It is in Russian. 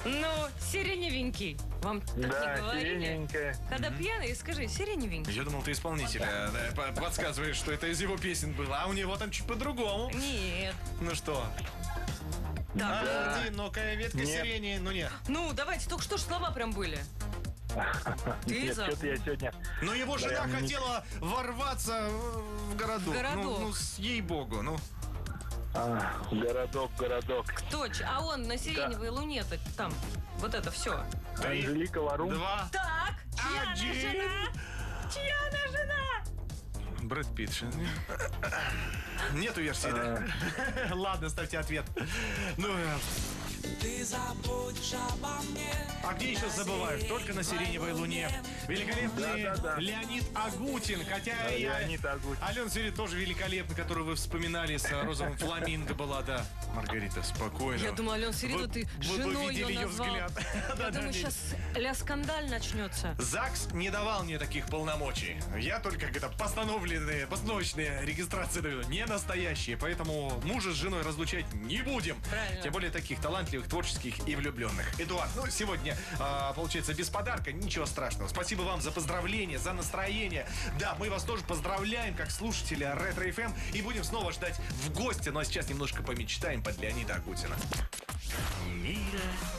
Ну, сиреневенький. Вам так не Да, говорили? синенькая. Когда пьяный, скажи, сиреневенький. Я думал, ты исполнителя подсказываешь, что это из его песен было, а у него там чуть по-другому. Нет. Ну что? Так, Одинокая ветка Нет. сирени. Ну нет. ну, давайте, только что ж слова прям были. Ты Нет, забыл. что-то я сегодня... Но его жена Прям не- хотела ворваться в городок. В городок. Ну, ей-богу, ну. Городок. Точно. А он на сиреневой луне-то там. Вот это все. Анжелика Варум. 2. Так, чья она Один. жена? Чья она жена? Брэд Питт. Нету версии, да? Ладно, ставьте ответ. Ну, Ты забудешь обо мне. а где еще забывают? Только на сиреневой луне. Великолепный Да. Леонид Агутин. Хотя я... Леонид Агутин. Алена Сирин тоже великолепный, которую вы вспоминали, с розовым фламинго была, да. Маргарита, спокойно. Я думала, Алена Сирину, ты Вы женой видели ее ее назвал. взгляд. Я Да, думаю, да, сейчас скандаль начнется. ЗАГС не давал мне таких полномочий. Я только постановочные регистрации даю, не настоящие. Поэтому мужа с женой разлучать не будем. Правильно. Тем более таких талантливых, творческих и влюбленных. Эдуард, ну сегодня, получается, без подарка. Ничего страшного. Спасибо вам за поздравления, за настроение. Да, мы вас тоже поздравляем, как слушателя Ретро FM. И будем снова ждать в гости. Ну а сейчас немножко помечтаем под Леонида Агутина. Мира